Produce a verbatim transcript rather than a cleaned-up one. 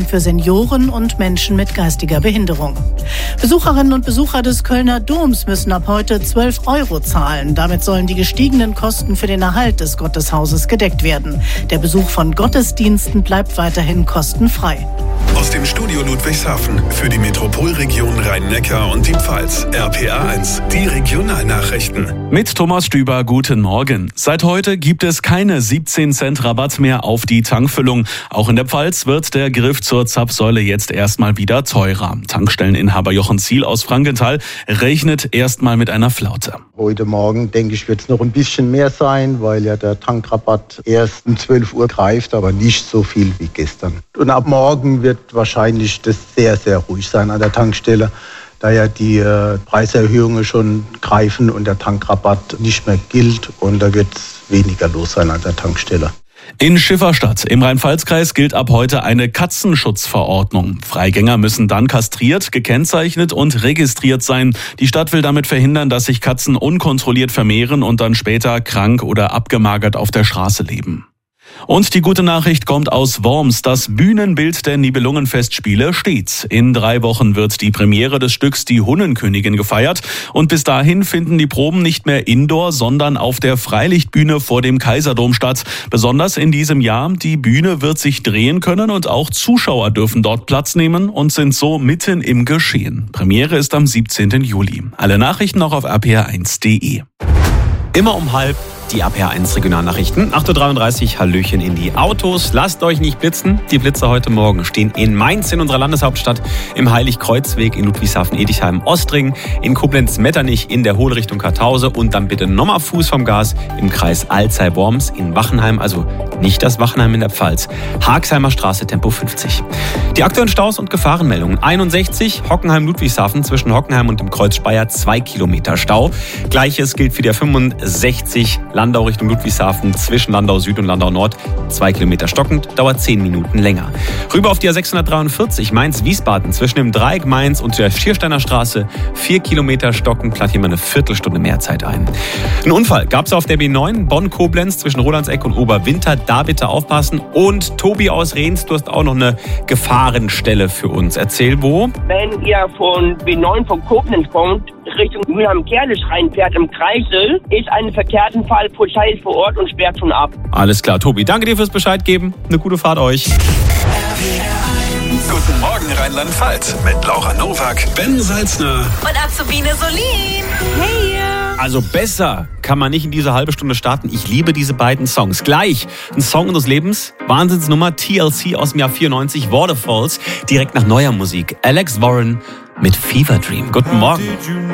für Senioren und Menschen mit geistiger Behinderung. Besucherinnen und Besucher des Kölner Doms müssen ab heute zwölf Euro zahlen. Damit sollen die gestiegenen Kosten für den Erhalt des Gotteshauses gedeckt werden. Der Besuch von Gottesdiensten bleibt weiterhin kostenfrei. Aus dem Studio Ludwigshafen für die Metropolregion Rhein-Neckar und die Pfalz. R P A eins, die Regionalnachrichten. Mit Thomas Stüber, guten Morgen. Seit heute gibt es keine siebzehn Cent Rabatt mehr auf die Tankfüllung. Auch in der Pfalz wird der Griff zur Zapfsäule jetzt erstmal wieder teurer. Tankstelleninhaber Jochen Ziel aus Frankenthal rechnet erstmal mit einer Flaute. Heute Morgen, denke ich, wird es noch ein bisschen mehr sein, weil ja der Tankrabatt erst um zwölf Uhr greift, aber nicht so viel wie gestern. Und ab morgen wird wahrscheinlich das sehr, sehr ruhig sein an der Tankstelle, da ja die äh, Preiserhöhungen schon greifen und der Tankrabatt nicht mehr gilt und da wird weniger los sein an der Tankstelle. In Schifferstadt im Rhein-Pfalz-Kreis gilt ab heute eine Katzenschutzverordnung. Freigänger müssen dann kastriert, gekennzeichnet und registriert sein. Die Stadt will damit verhindern, dass sich Katzen unkontrolliert vermehren und dann später krank oder abgemagert auf der Straße leben. Und die gute Nachricht kommt aus Worms. Das Bühnenbild der Nibelungenfestspiele steht. In drei Wochen wird die Premiere des Stücks Die Hunnenkönigin gefeiert. Und bis dahin finden die Proben nicht mehr indoor, sondern auf der Freilichtbühne vor dem Kaiserdom statt. Besonders in diesem Jahr. Die Bühne wird sich drehen können und auch Zuschauer dürfen dort Platz nehmen und sind so mitten im Geschehen. Premiere ist am siebzehnten Juli. Alle Nachrichten auch auf r p r eins punkt d e. Immer um halb die R P A eins Regionalnachrichten. acht Uhr dreiunddreißig, Hallöchen in die Autos. Lasst euch nicht blitzen. Die Blitzer heute Morgen stehen in Mainz, in unserer Landeshauptstadt, im Heiligkreuzweg, in Ludwigshafen-Edichheim, Ostring, in Koblenz-Metternich, in der Hohlrichtung Kartause und dann bitte nochmal Fuß vom Gas im Kreis Alzey-Worms, in Wachenheim, also nicht das Wachenheim in der Pfalz. Haagheimer Straße, Tempo fünfzig. Die aktuellen Staus und Gefahrenmeldungen. einundsechzig, Hockenheim-Ludwigshafen, zwischen Hockenheim und dem Kreuz Speyer, zwei Kilometer Stau. Gleiches gilt für die fünfundsechzig, Landau Richtung Ludwigshafen, zwischen Landau Süd und Landau Nord, zwei Kilometer stockend, dauert zehn Minuten länger. Rüber auf die A sechshundertdreiundvierzig, Mainz-Wiesbaden, zwischen dem Dreieck Mainz und der Schiersteiner Straße, vier Kilometer stockend, plant hier mal eine Viertelstunde mehr Zeit ein. Ein Unfall gab es auf der B neun, Bonn-Koblenz, zwischen Rolandseck und Oberwinter, da bitte aufpassen. Und Tobi aus Rehns, du hast auch noch eine Gefahrenstelle für uns. Erzähl, wo? Wenn ihr von B neun von Koblenz kommt, Richtung Mülheim-Kernisch reinfährt im Kreisel, ist ein verkehrten Fall. Polizei ist vor Ort und sperrt schon ab. Alles klar, Tobi. Danke dir fürs Bescheid geben. Eine gute Fahrt euch. Guten Morgen Rheinland-Pfalz mit Laura Nowak, Ben Salzner und Azubine Solin. Hey! Also besser kann man nicht in diese halbe Stunde starten. Ich liebe diese beiden Songs. Gleich ein Song unseres Lebens. Wahnsinnsnummer T L C aus dem Jahr vierundneunzig. Waterfalls. Direkt nach neuer Musik. Alex Warren mit Fever Dream. Guten Morgen.